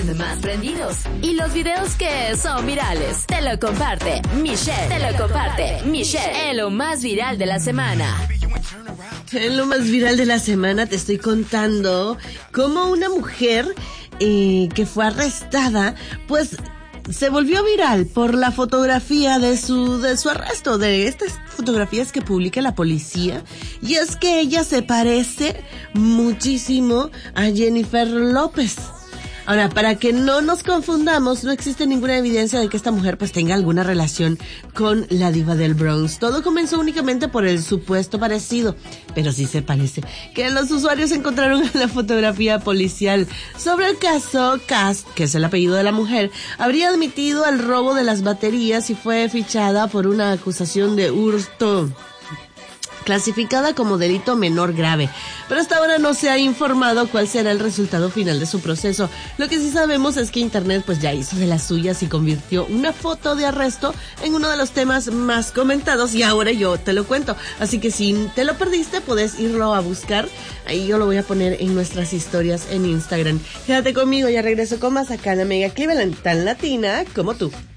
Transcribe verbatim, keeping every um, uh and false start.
trends más prendidos y los videos que son virales. Te lo comparte Michelle. Te lo comparte Michelle. En lo más viral de la semana. En lo más viral de la semana te estoy contando cómo una mujer eh, que fue arrestada, pues se volvió viral por la fotografía de su de su arresto, de estas fotografías que publica la policía. Y es que ella se parece muchísimo a Jennifer López. Ahora, para que no nos confundamos, no existe ninguna evidencia de que esta mujer pues tenga alguna relación con la diva del Bronx. Todo comenzó únicamente por el supuesto parecido, pero sí se parece, que los usuarios encontraron en la fotografía policial. Sobre el caso, Cass, que es el apellido de la mujer, habría admitido el robo de las baterías y fue fichada por una acusación de hurto, clasificada como delito menor grave, pero hasta ahora no se ha informado cuál será el resultado final de su proceso. Lo que sí sabemos es que internet pues ya hizo de las suyas y convirtió una foto de arresto en uno de los temas más comentados, y ahora yo te lo cuento, así que si te lo perdiste puedes irlo a buscar, ahí yo lo voy a poner en nuestras historias en Instagram. Quédate conmigo, ya regreso con más acá en la Mega Cleveland, tan latina como tú.